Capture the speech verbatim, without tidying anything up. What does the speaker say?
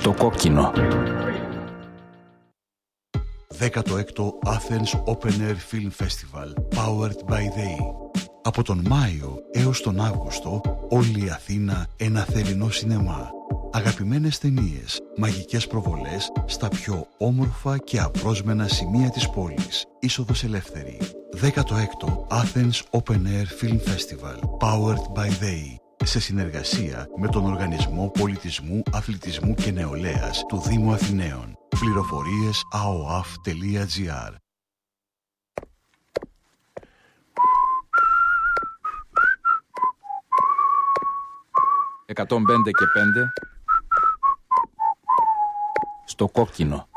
Στο κόκκινο. δέκατο έκτο Athens Open Air Film Festival Powered by the E. Από τον Μάιο έως τον Αύγουστο, όλη η Αθήνα ένα θερινό σινεμά. Αγαπημένες ταινίες, μαγικές προβολές στα πιο όμορφα και απρόσμενα σημεία της πόλης. Είσοδος ελεύθερη. δέκατο έκτο Athens Open Air Film Festival Powered by the E. Σε συνεργασία με τον Οργανισμό Πολιτισμού, Αθλητισμού και Νεολαίας του Δήμου Αθηναίων. Πληροφορίες a o a f τελεία g r. εκατόν πέντε και πέντε στο κόκκινο.